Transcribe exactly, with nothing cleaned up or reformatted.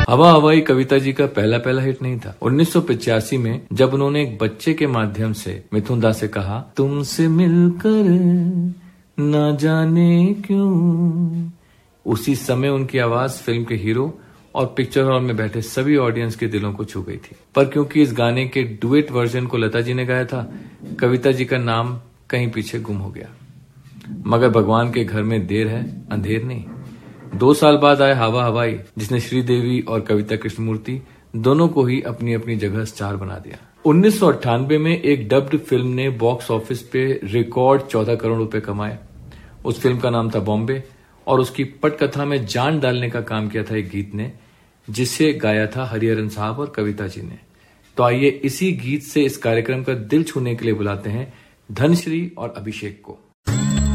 हवा हवाई कविता जी का पहला पहला हिट नहीं था। उन्नीस सौ पचासी में जब उन्होंने एक बच्चे के माध्यम से मिथुन दास से कहा, तुमसे मिलकर ना जाने क्यों, उसी समय उनकी आवाज फिल्म के हीरो और पिक्चर हॉल में बैठे सभी ऑडियंस के दिलों को छू गई थी। पर क्योंकि इस गाने के डुएट वर्जन को लता जी ने गाया था, कविता जी का नाम कहीं पीछे गुम हो गया। मगर भगवान के घर में देर है अंधेर नहीं। दो साल बाद आए हवा हवाई, जिसने श्रीदेवी और कविता कृष्णमूर्ति दोनों को ही अपनी अपनी जगह स्टार बना दिया। उन्नीस सौ अट्ठानवे में एक डब्ड फिल्म ने बॉक्स ऑफिस पे रिकॉर्ड चौदह करोड़ रुपए कमाए। उस फिल्म का नाम था बॉम्बे और उसकी पटकथा में जान डालने का काम किया था एक गीत ने, जिसे गाया था हरिहरन साहब और कविता जी ने। तो आइए इसी गीत से इस कार्यक्रम का दिल छूने के लिए बुलाते हैं धनश्री और अभिषेक को।